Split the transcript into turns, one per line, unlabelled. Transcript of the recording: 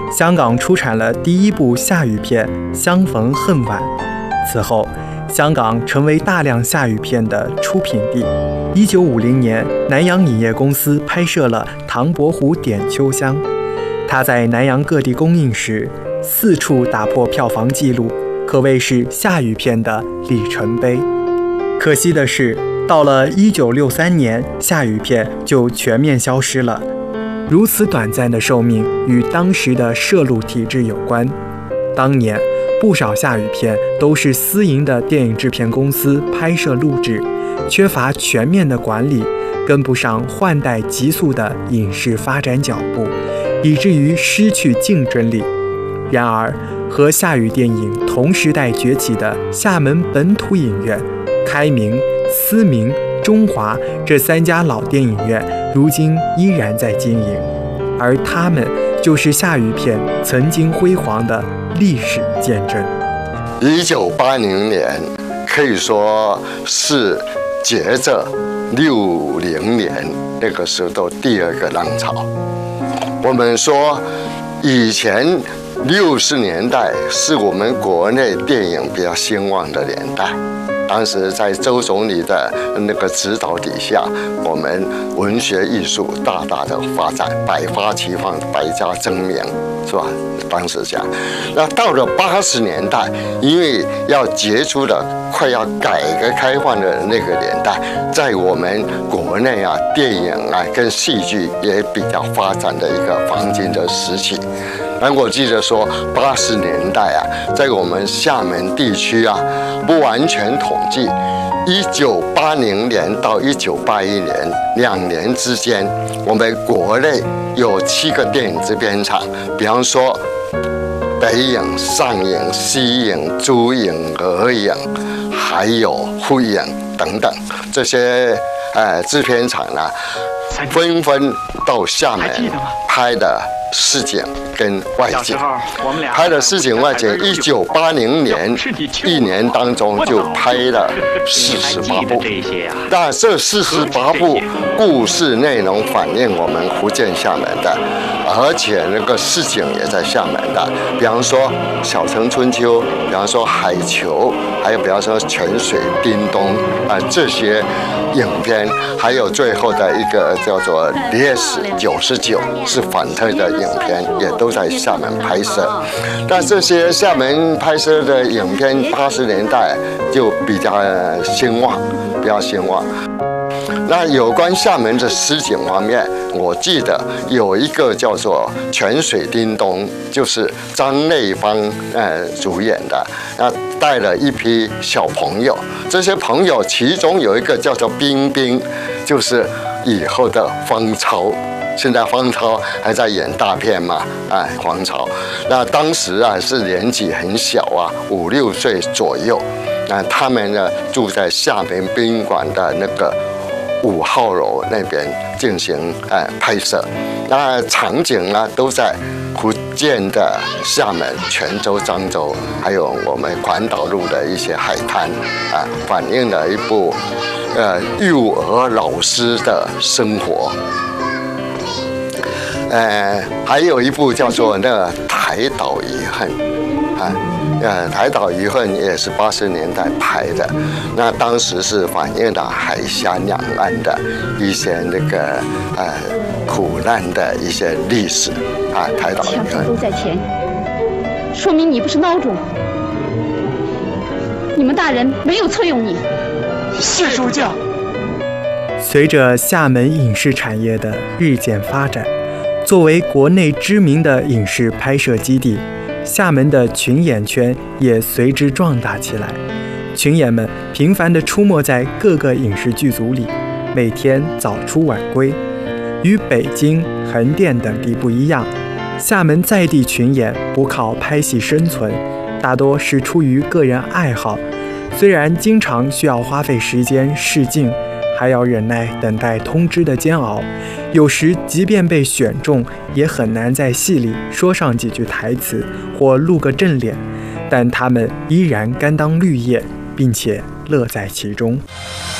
香港出产了第一部夏语片《相逢恨晚》。此后，香港成为大量夏语片的出品地。1950年，南洋影业公司拍摄了《唐伯虎点秋香》，它在南洋各地公映时4处打破票房纪录，可谓是夏语片的里程碑。可惜的是，到了1963年，夏语片就全面消失了。如此短暂的寿命与当时的摄录体制有关。当年不少夏语片都是私营的电影制片公司拍摄录制，缺乏全面的管理，跟不上换代急速的影视发展脚步，以至于失去竞争力。然而，和夏语电影同时代崛起的厦门本土影院、开明、思明、中华这3家老电影院，如今依然在经营，而他们就是夏语片曾经辉煌的历史见证。
1980年可以说是接着60年那个时候第2个浪潮。我们说以前60年代是我们国内电影比较兴旺的年代。当时在周总理的那个指导底下，我们文学艺术大大的发展，百花齐放，百家争鸣，是吧？当时讲，那到了80年代，因为要结束了快要改革开放的那个年代，在我们国内啊，电影啊跟戏剧也比较发展的一个黄金的时期。但我记得说，80年代啊，在我们厦门地区啊，不完全统计，1980年到1981年2年之间，我们国内有7个电影制片厂，比方说北影、上影、西影、珠影、俄影，还有沪影等等这些制片厂呢，纷纷到厦门拍的市井跟外景，拍的市井外景，1980年1年当中就拍了48部，但这48部故事内容反映我们福建厦门的，而且那个市井也在厦门的，比方说《小城春秋》，比方说《海球》，还有比方说《泉水叮咚》这些影片，还有最后的一个叫做《烈士99》是反特的影片，也都在厦门拍摄。但这些厦门拍摄的影片，80年代就比较兴旺，比较兴旺。那有关厦门的市井方面，我记得有一个叫做《泉水叮咚》，就是张内芳主演的，带了一批小朋友，这些朋友其中有一个叫做冰冰，就是以后的方超。现在方超还在演大片嘛？方超，那当时啊是年纪很小啊，5、6岁左右。那他们呢住在厦门宾馆的那个5号楼那边进行拍摄。那场景呢都在福建的厦门、泉州、漳州，还有我们环岛路的一些海滩反映了一部幼儿老师的生活。还有一部叫做那个《台岛遗恨》《台岛遗恨》也是80年代拍的，那当时是反映了海峡两岸的一些那个苦难的一些历史台岛遗恨》
都在前，说明你不是孬种，你们大人没有册用你。
是主教。
随着厦门影视产业的日渐发展，作为国内知名的影视拍摄基地，厦门的群演圈也随之壮大起来。群演们频繁地出没在各个影视剧组里，每天早出晚归。与北京、横店等地不一样，厦门在地群演不靠拍戏生存，大多是出于个人爱好。虽然经常需要花费时间试镜，还要忍耐等待通知的煎熬，有时即便被选中，也很难在戏里说上几句台词或露个正脸，但他们依然甘当绿叶，并且乐在其中。